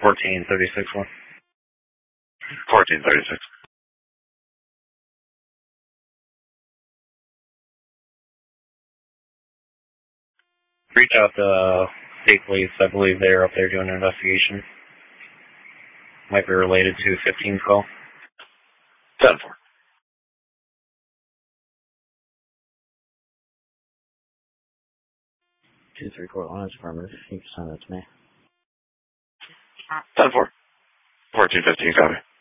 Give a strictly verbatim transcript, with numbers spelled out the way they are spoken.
fourteen thirty-six one. fourteen thirty-six. Reach out to State Police. I believe they're up there doing an investigation. Might be related to fifteen's call. ten four. Two three court line is affirmative. You can send that to me. ten four. fourteen fifteen, copy.